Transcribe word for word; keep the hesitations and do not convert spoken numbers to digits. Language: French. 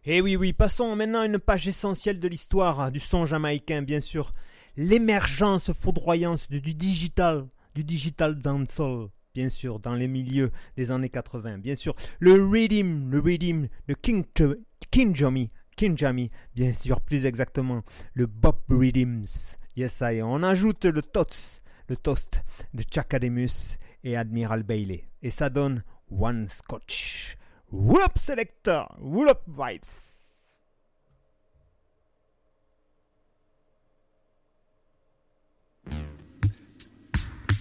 Et oui, oui, passons maintenant à une page essentielle de l'histoire du son jamaïcain, bien sûr. L'émergence foudroyante du, du digital, du digital dancehall, bien sûr, dans les milieux des années quatre-vingts. Bien sûr, le rhythm, le rhythm de King, King Jammy, King Jammy, bien sûr, plus exactement, le Bob Rhythms. Yes, I. On ajoute le toast, le toast de Chakademus et Admiral Bailey. Et ça donne One Scotch. Whoop Selector, whoop Vibes.